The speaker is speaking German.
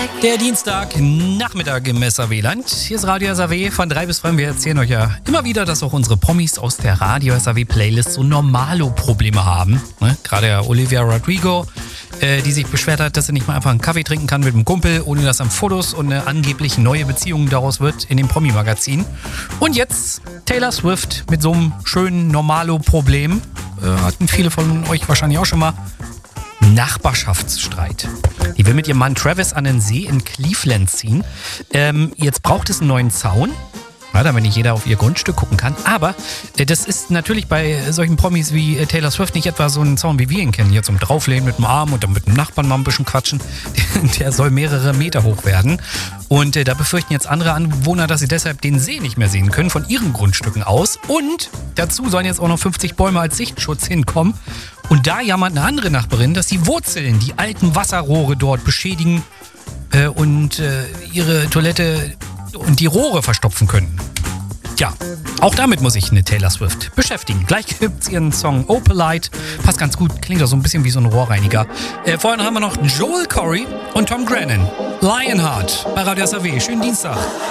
Der Dienstagnachmittag im SAW-Land. Hier ist Radio SAW von 3 bis 5. Wir erzählen euch ja immer wieder, dass auch unsere Promis aus der Radio SAW-Playlist so Normalo-Probleme haben. Ne? Gerade Olivia Rodrigo, die sich beschwert hat, dass sie nicht mal einfach einen Kaffee trinken kann mit einem Kumpel, ohne dass dann Fotos und eine angeblich neue Beziehung daraus wird in dem Promi-Magazin. Und jetzt Taylor Swift mit so einem schönen Normalo-Problem. Hatten viele von euch wahrscheinlich auch schon mal. Nachbarschaftsstreit. Die will mit ihrem Mann Travis an den See in Cleveland ziehen. Jetzt braucht es einen neuen Zaun, damit nicht jeder auf ihr Grundstück gucken kann. Aber das ist natürlich bei solchen Promis wie Taylor Swift nicht etwa so ein Zaun, wie wir ihn kennen. Hier zum Drauflehnen mit dem Arm und dann mit dem Nachbarn mal ein bisschen quatschen. Der soll mehrere Meter hoch werden. Und da befürchten jetzt andere Anwohner, dass sie deshalb den See nicht mehr sehen können von ihren Grundstücken aus. Und dazu sollen jetzt auch noch 50 Bäume als Sichtschutz hinkommen. Und da jammert eine andere Nachbarin, dass die Wurzeln die alten Wasserrohre dort beschädigen und ihre Toilette und die Rohre verstopfen können. Ja, auch damit muss sich eine Taylor Swift beschäftigen. Gleich gibt's ihren Song Opalite. Passt ganz gut, klingt auch so ein bisschen wie so ein Rohrreiniger. Vorhin haben wir noch Joel Corry und Tom Grennan. Lionheart bei Radio SAW. Schönen Dienstag.